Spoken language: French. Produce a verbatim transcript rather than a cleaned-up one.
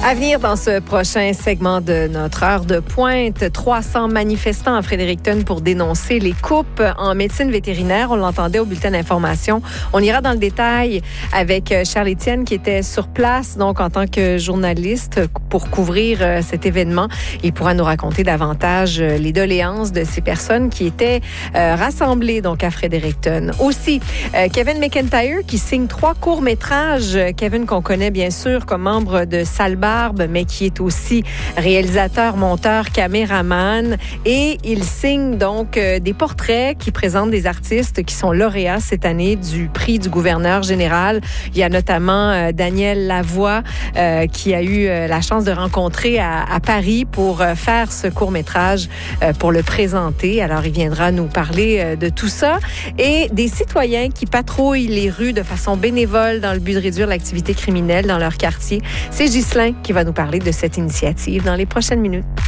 À venir dans ce prochain segment de notre heure de pointe, trois cents manifestants à Fredericton pour dénoncer les coupes en médecine vétérinaire. On l'entendait au bulletin d'information. On ira dans le détail avec Charles-Étienne qui était sur place, donc en tant que journaliste, pour couvrir cet événement. Il pourra nous raconter davantage les doléances de ces personnes qui étaient euh, rassemblées donc à Fredericton. Aussi, euh, Kevin McIntyre qui signe trois courts-métrages. Kevin qu'on connaît bien sûr comme membre de Salba, mais qui est aussi réalisateur, monteur, caméraman. Et il signe donc euh, des portraits qui présentent des artistes qui sont lauréats cette année du prix du gouverneur général. Il y a notamment euh, Daniel Lavoie euh, qui a eu euh, la chance de rencontrer à, à Paris pour euh, faire ce court-métrage, euh, pour le présenter. Alors, il viendra nous parler euh, de tout ça. Et des citoyens qui patrouillent les rues de façon bénévole dans le but de réduire l'activité criminelle dans leur quartier. C'est Ghislain qui va nous parler de cette initiative dans les prochaines minutes.